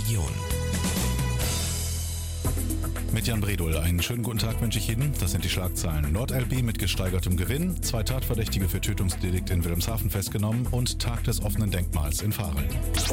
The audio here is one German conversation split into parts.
Region. Mit Jan Bredol, einen schönen guten Tag wünsche ich Ihnen. Das sind die Schlagzeilen. NordLB mit gesteigertem Gewinn, 2 Tatverdächtige für Tötungsdelikt in Wilhelmshaven festgenommen und Tag des offenen Denkmals in Varel.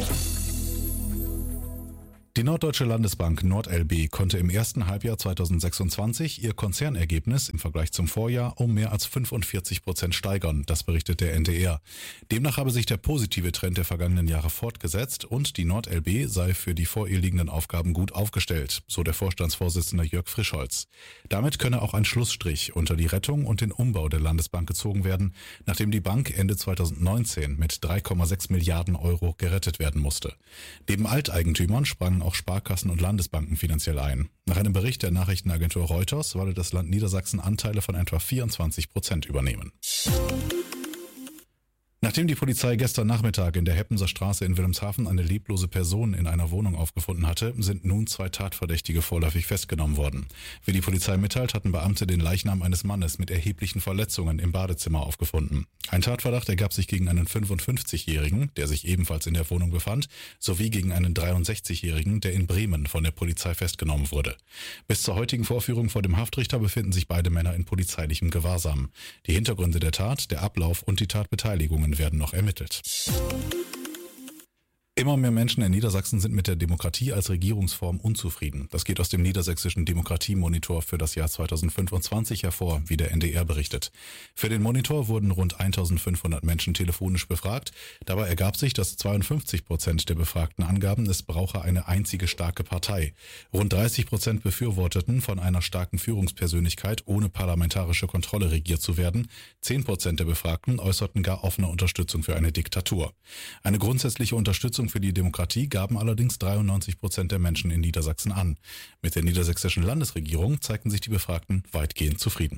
Die Norddeutsche Landesbank NordLB konnte im ersten Halbjahr 2026 ihr Konzernergebnis im Vergleich zum Vorjahr um mehr als 45% steigern, das berichtet der NDR. Demnach habe sich der positive Trend der vergangenen Jahre fortgesetzt und die NordLB sei für die vor ihr liegenden Aufgaben gut aufgestellt, so der Vorstandsvorsitzende Jörg Frischholz. Damit könne auch ein Schlussstrich unter die Rettung und den Umbau der Landesbank gezogen werden, nachdem die Bank Ende 2019 mit 3,6 Milliarden Euro gerettet werden musste. Neben Alteigentümern sprangen auch Sparkassen und Landesbanken finanziell ein. Nach einem Bericht der Nachrichtenagentur Reuters wolle das Land Niedersachsen Anteile von etwa 24% übernehmen. Nachdem die Polizei gestern Nachmittag in der Heppenser Straße in Wilhelmshaven eine leblose Person in einer Wohnung aufgefunden hatte, sind nun 2 Tatverdächtige vorläufig festgenommen worden. Wie die Polizei mitteilt, hatten Beamte den Leichnam eines Mannes mit erheblichen Verletzungen im Badezimmer aufgefunden. Ein Tatverdacht ergab sich gegen einen 55-Jährigen, der sich ebenfalls in der Wohnung befand, sowie gegen einen 63-Jährigen, der in Bremen von der Polizei festgenommen wurde. Bis zur heutigen Vorführung vor dem Haftrichter befinden sich beide Männer in polizeilichem Gewahrsam. Die Hintergründe der Tat, der Ablauf und die Tatbeteiligungen werden noch ermittelt. Immer mehr Menschen in Niedersachsen sind mit der Demokratie als Regierungsform unzufrieden. Das geht aus dem niedersächsischen Demokratiemonitor für das Jahr 2025 hervor, wie der NDR berichtet. Für den Monitor wurden rund 1500 Menschen telefonisch befragt. Dabei ergab sich, dass 52% der Befragten angaben, es brauche eine einzige starke Partei. Rund 30% befürworteten, von einer starken Führungspersönlichkeit ohne parlamentarische Kontrolle regiert zu werden. 10% der Befragten äußerten gar offene Unterstützung für eine Diktatur. Eine grundsätzliche Unterstützung für die Demokratie gaben allerdings 93% der Menschen in Niedersachsen an. Mit der niedersächsischen Landesregierung zeigten sich die Befragten weitgehend zufrieden.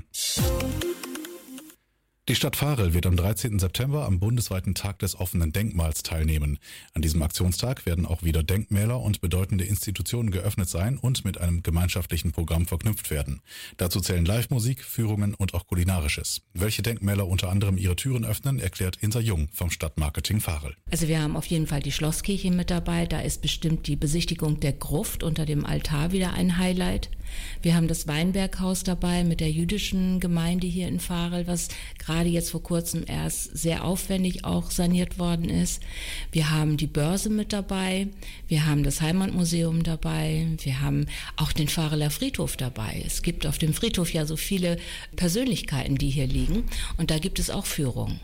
Die Stadt Varel wird am 13. September am bundesweiten Tag des offenen Denkmals teilnehmen. An diesem Aktionstag werden auch wieder Denkmäler und bedeutende Institutionen geöffnet sein und mit einem gemeinschaftlichen Programm verknüpft werden. Dazu zählen Live-Musik, Führungen und auch Kulinarisches. Welche Denkmäler unter anderem ihre Türen öffnen, erklärt Insa Jung vom Stadtmarketing Varel. Also wir haben auf jeden Fall die Schlosskirche mit dabei. Da ist bestimmt die Besichtigung der Gruft unter dem Altar wieder ein Highlight. Wir haben das Weinberghaus dabei mit der jüdischen Gemeinde hier in Varel, was gerade jetzt vor kurzem erst sehr aufwendig auch saniert worden ist. Wir haben die Börse mit dabei, wir haben das Heimatmuseum dabei, wir haben auch den Vareler Friedhof dabei. Es gibt auf dem Friedhof ja so viele Persönlichkeiten, die hier liegen, und da gibt es auch Führungen.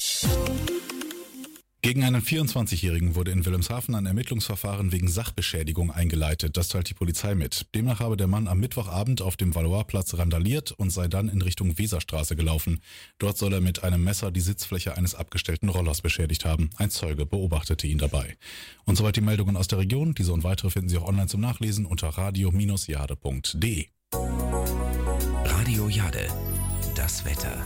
Gegen einen 24-Jährigen wurde in Wilhelmshaven ein Ermittlungsverfahren wegen Sachbeschädigung eingeleitet. Das teilt die Polizei mit. Demnach habe der Mann am Mittwochabend auf dem Valois-Platz randaliert und sei dann in Richtung Weserstraße gelaufen. Dort soll er mit einem Messer die Sitzfläche eines abgestellten Rollers beschädigt haben. Ein Zeuge beobachtete ihn dabei. Und soweit die Meldungen aus der Region. Diese und weitere finden Sie auch online zum Nachlesen unter radio-jade.de. Radio Jade, das Wetter.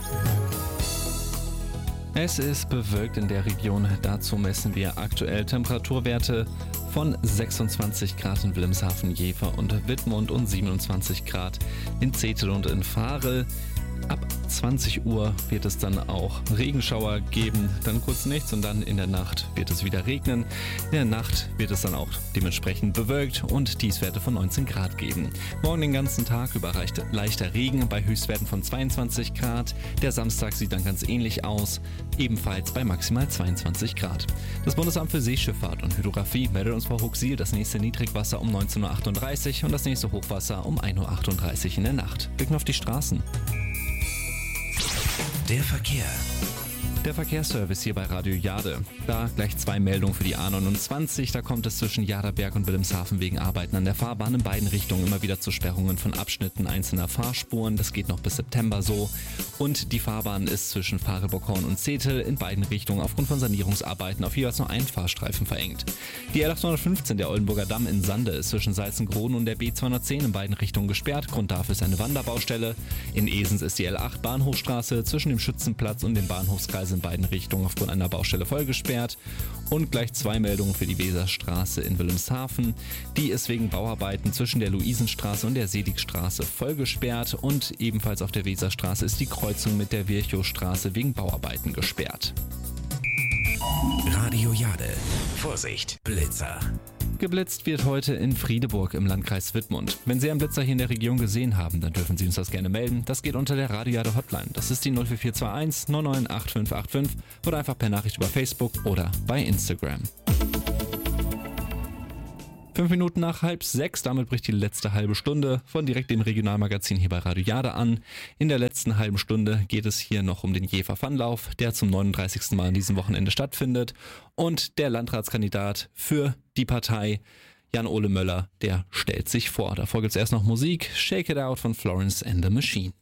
Es ist bewölkt in der Region. Dazu messen wir aktuell Temperaturwerte von 26 Grad in Wilhelmshaven, Jever und Wittmund und 27 Grad in Zetel und in Varel. Ab 20 Uhr wird es dann auch Regenschauer geben, dann kurz nichts und dann in der Nacht wird es wieder regnen. In der Nacht wird es dann auch dementsprechend bewölkt und Tiefstwerte von 19 Grad geben. Morgen den ganzen Tag über leichter Regen bei Höchstwerten von 22 Grad. Der Samstag sieht dann ganz ähnlich aus, ebenfalls bei maximal 22 Grad. Das Bundesamt für Seeschifffahrt und Hydrographie meldet uns vor Huxil das nächste Niedrigwasser um 19.38 Uhr und das nächste Hochwasser um 1.38 Uhr in der Nacht. Blicken auf die Straßen. Der Verkehr. Der Verkehrsservice hier bei Radio Jade. Da gleich 2 Meldungen für die A29. Da kommt es zwischen Jaderberg und Wilhelmshaven wegen Arbeiten an der Fahrbahn in beiden Richtungen immer wieder zu Sperrungen von Abschnitten einzelner Fahrspuren. Das geht noch bis September so. Und die Fahrbahn ist zwischen Varel-Bockhorn und Zetel in beiden Richtungen aufgrund von Sanierungsarbeiten auf jeweils nur einen Fahrstreifen verengt. Die L815, der Oldenburger Damm in Sande, ist zwischen Salzenkronen und der B210 in beiden Richtungen gesperrt. Grund dafür ist eine Wanderbaustelle. In Esens ist die L8 Bahnhofstraße zwischen dem Schützenplatz und dem Bahnhofskreis in beiden Richtungen aufgrund einer Baustelle voll gesperrt. Und gleich 2 Meldungen für die Weserstraße in Wilhelmshaven. Die ist wegen Bauarbeiten zwischen der Luisenstraße und der Seligstraße voll gesperrt. Und ebenfalls auf der Weserstraße ist die Kreuzung mit der Virchowstraße wegen Bauarbeiten gesperrt. Radio Jade. Vorsicht, Blitzer. Geblitzt wird heute in Friedeburg im Landkreis Wittmund. Wenn Sie einen Blitzer hier in der Region gesehen haben, dann dürfen Sie uns das gerne melden. Das geht unter der Radio Jade Hotline. Das ist die 04421 998555 oder einfach per Nachricht über Facebook oder bei Instagram. 5 Minuten nach 5:30, damit bricht die letzte halbe Stunde von direkt dem Regionalmagazin hier bei Radio Jade an. In der letzten halben Stunde geht es hier noch um den Jever Funlauf, der zum 39. Mal an diesem Wochenende stattfindet. Und der Landratskandidat für die Partei, Jan-Ole Möller, der stellt sich vor. Davor gibt es erst noch Musik, Shake It Out von Florence and the Machine.